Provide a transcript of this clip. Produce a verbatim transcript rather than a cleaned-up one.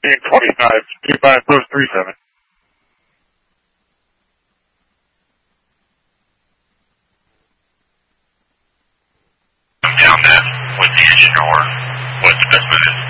Being twenty-five, nearby approach three seven. I'm down that with the engine or what the best move is.